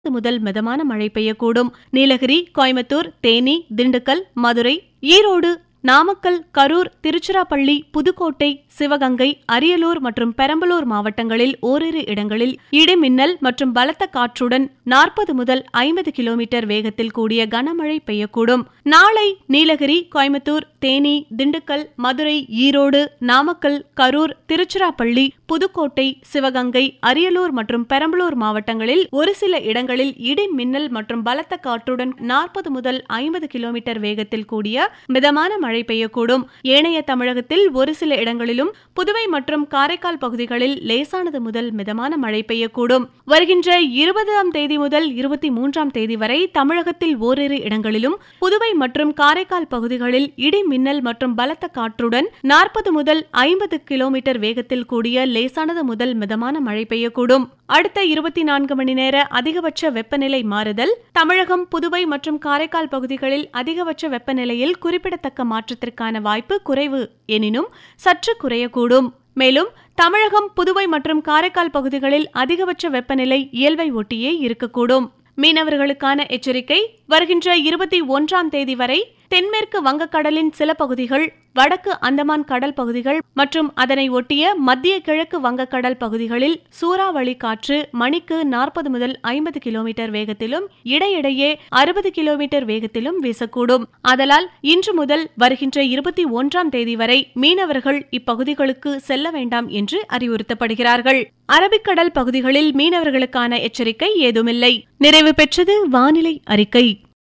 முதல் மிதமான மழை பெய்யக்கூடும். நீலகிரி, கோயம்புத்தூர், தேனி, திண்டுக்கல், மதுரை, ஈரோடு, நாமக்கல், கரூர், திருச்சிராப்பள்ளி, புதுக்கோட்டை, சிவகங்கை, அரியலூர் மற்றும் பெரம்பலூர் மாவட்டங்களில் ஓரிரு இடங்களில் இடி மின்னல் மற்றும் பலத்த காற்றுடன் 40 முதல் 50 கிலோமீட்டர் வேகத்தில் கூடிய கனமழை பெய்யக்கூடும். நாளை நீலகிரி, கோயம்புத்தூர், தேனி, திண்டுக்கல், மதுரை, ஈரோடு, நாமக்கல், கரூர், திருச்சிராப்பள்ளி, புதுக்கோட்டை, சிவகங்கை, அரியலூர் மற்றும் பெரம்பலூர் மாவட்டங்களில் ஒரு சில இடங்களில் இடி மின்னல் மற்றும் பலத்த காற்றுடன் 40 முதல் 50 கிலோமீட்டர் வேகத்தில் கூடிய மிதமான மழை பெய்யக்கூடும். ஏனைய தமிழகத்தில் ஒரு சில இடங்களிலும் புதுவை மற்றும் காரைக்கால் பகுதிகளில் லேசானது முதல் மிதமான மழை பெய்யக்கூடும். வருகின்ற 20ஆம் தேதி முதல் 23ஆம் தேதி வரை தமிழகத்தில் ஓரிரு இடங்களிலும் புதுவை மற்றும் காரைக்கால் பகுதிகளில் இடி மின்னல் மற்றும் பலத்த காற்றுடன் 40 முதல் 50 கிலோமீட்டர் வேகத்தில் கூடிய லேசானது முதல் மிதமான மழை பெய்யக்கூடும். அடுத்த 24 மணி நேர அதிகபட்ச வெப்பநிலை மாறுதல். தமிழகம், புதுவை மற்றும் காரைக்கால் பகுதிகளில் அதிகபட்ச வெப்பநிலையில் குறிப்பிடத்தக்க மாற்றத்திற்கான வாய்ப்பு குறைவு எனினும் சற்று குறையக்கூடும். மேலும் தமிழகம், புதுவை மற்றும் காரைக்கால் பகுதிகளில் அதிகபட்ச வெப்பநிலை இயல்பை ஒட்டியே இருக்கக்கூடும். மீனவர்களுக்கான எச்சரிக்கை. வருகின்ற 21ஆம் தேதி வரை தென்மேற்கு வங்கக்கடலின் சில பகுதிகள், வடக்கு அந்தமான் கடல் பகுதிகள் மற்றும் அதனை ஒட்டிய மத்திய கிழக்கு வங்கக்கடல் பகுதிகளில் சூறாவளி காற்று மணிக்கு 40 முதல் 50 கிலோமீட்டர் வேகத்திலும் இடையிடையே 60 கிலோமீட்டர் வேகத்திலும் வீசக்கூடும். ஆதலால் இன்று முதல் வருகின்ற 21ஆம் தேதி வரை மீனவர்கள் இப்பகுதிகளுக்கு செல்ல வேண்டாம் என்று அறிவுறுத்தப்படுகிறார்கள். அரபிக்கடல் பகுதிகளில் மீனவர்களுக்கான எச்சரிக்கை ஏதுமில்லை. நிறைவு பெற்றது வானிலை அறிக்கை.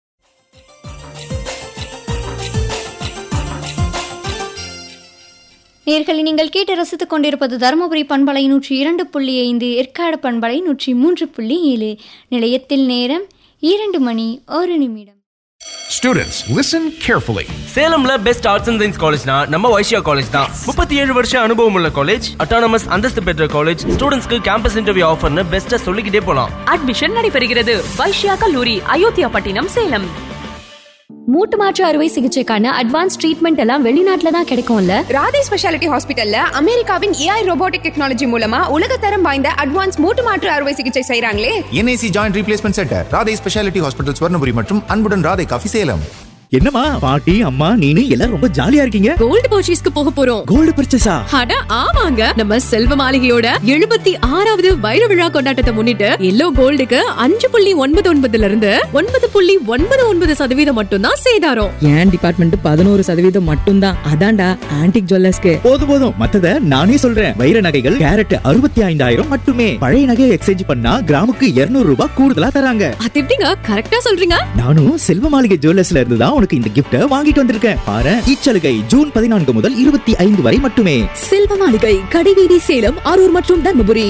நேயர்களே, நீங்கள் கேட்டு ரசித்துக் கொண்டிருப்பது தருமபுரி பண்பலை 102.5, ஏற்காடு பண்பலை 103.7. நிலையத்தில் நேரம் 2 மணி 1 நிமிடம். Students, listen carefully. சேலம்ல best arts and science காலேஜ்னா நம்ம வைஷ்யா காலேஜ் தான். 37 வருஷம் அனுபவம் உள்ள காலேஜ், அட்டானமஸ் அந்தஸ்து பெற்ற காலேஜ், ஸ்டூடெண்ட்ஸ்க்கு கேம்பஸ் இன்டர்வியூ ஆஃபர்னு பெஸ்ட்டா சொல்லிக்கிட்டே போலாம். அட்மிஷன் நடைபெறுகிறது. வைஷ்யா கல்லூரி, அயோத்தியா பட்டினம், சேலம். மூட்டு மாற்று அறுவை சிகிச்சைக்கான அட்வான்ஸ் ட்ரீட்மெண்ட் எல்லாம் வெளிநாட்டுல தான் கிடைக்கும்ல. ராதே ஸ்பெஷாலிட்டி ஹாஸ்பிட்டல்ல அமெரிக்காவின் AI ரோபோட்டிக் டெக்னாலஜி மூலமா உலகத்தரம் வாய்ந்த அட்வான்ஸ் மூட்டு மாற்று அறுவை சிகிச்சை செய்றாங்களே. NAC joint replacement centre, Radhe speciality hospital, Swarnapuri மற்றும் அன்புடன் ராதே காஃபி, சேலம். என்னம்மா பாட்டி, அம்மா, நீனு எல்லாரும் ரொம்ப ஜாலியா இருக்கீங்க. கோல்டு பர்ச்சேஸ்க்கு போக போறோம். கோல்டு பர்ச்சேஸா? அட ஆமாங்க, நம்ம செல்வ மாளிகையோட 76வது வைர விழா கொண்டாட்டத்தை முன்னிட்டு எல்லோ கோல்டுக்கு 5.99 இருந்து 9.99% மட்டும் தான் சேதாரம். என் டிபார்ட்மெண்ட் 11% மட்டும் தான். அதான்டா ஆன்டிக் ஜுவல்லர்ஸ்க்கு. போதும், மத்தத நானே சொல்றேன். வைர நகைகள் கேரட் 65,000 மட்டுமே. பழைய நகையை எக்ஸ்சேஞ்ச் பண்ணா கிராமுக்கு 200 ரூபாய் கூடுதலா தராங்க. அது எப்படிங்க கரெக்டா சொல்றீங்க? நானும் செல்வ மாளிகை ஜுவல்லர்ஸ்ல இருந்து தான் உனக்கு இந்த கிஃப்ட் வாங்கிட்டு வந்திருக்கேன். பாரு, இச்சலுகை ஜூன் 14 முதல் 25 வரை மட்டுமே. செல்வ மாளிகை, கடைவீதி, சேலம், அரூர் மற்றும் தர்மபுரி.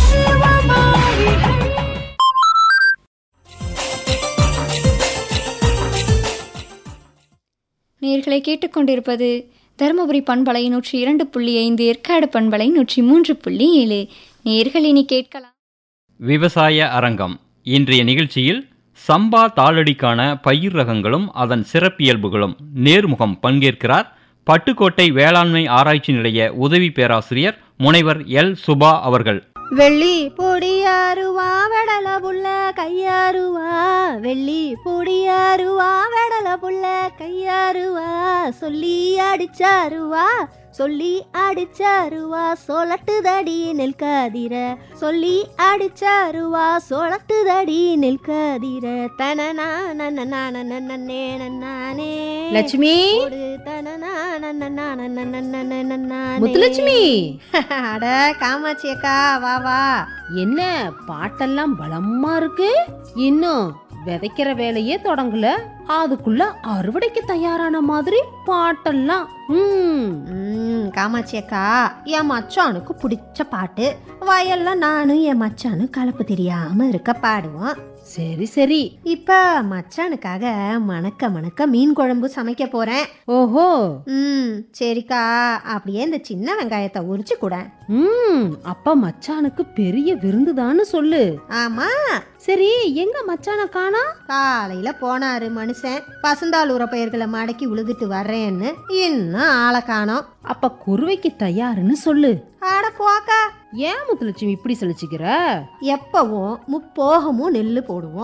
நேயர்களை கேட்டுக்கொண்டிருப்பது தருமபுரி பண்பலை 102.5, ஏற்காடு பண்பலை 103.7. நேயர்கள் இனி கேட்கலாம் விவசாய அரங்கம். இன்றைய நிகழ்ச்சியில் சம்பா தாளடிக்கான பயிர் ரகங்களும் அதன் சிறப்பியல்புகளும் நேர்முகம் பங்கேற்கிறார் பட்டுக்கோட்டை வேளாண்மை ஆராய்ச்சி நிலைய உதவி பேராசிரியர் முனைவர் எல். சுபா அவர்கள். வெள்ளி பொடியாருவா வெடல புள்ள கையாருவா, வெள்ளி பொடியாருவா வெடல புள்ள கையாருவா, சொல்லி அடிச்சாருவா சொல்லி அடிச்சாருவா சொலட்டுதடி நெல்காதிர, சொல்லி அடிச்சாருவா சொலட்டுதடி நெல்காதிர. தனனா நன்னே நன்னானே லட்சுமி, முத்துலட்சுமி. அட காமாட்சி அக்கா, வா வா. என்ன பாட்டெல்லாம் பலமா இருக்கு, இன்னும் விதைக்கிற வேலையே தொடங்கல, அதுக்குள்ள அறுவடைக்கு தயாரான மாதிரி பாட்டெல்லாம். காமாட்சி அக்கா, என் மச்சானுக்கு பிடிச்ச பாட்டு. வயல்ல நானும் என் மச்சானும் கலப்பு தெரியாம இருக்க பாடுவோம். சரி சரி. இப்ப மச்சானுக்காக மணக்க மணக்க மீன் குழம்பு சமைக்க போறேன். ஓஹோ. சரிக்கா, அப்படியே இந்த சின்ன வெங்காயத்தை உரிச்சு கூட. அப்ப மச்சானுக்கு பெரிய விருந்துதான்னு சொல்லு. ஆமா, சரி எங்க மச்சான காணா? காலையில போனாரு மனுஷன், பசுந்தாள் உரப்பயிர்களை மடக்கி உழுதுட்டு வர்றேன்னு. இன்னும் ஆளை காணோம். அப்ப குருவைக்கு தயாருன்னு சொல்லு. ஆட போக்கா. ஏன் முத்துலட்சுமி இப்படி சொல்லிச்சுக்கிற? எப்பவும் முப்போகமும் நெல்லு போடுவோம்.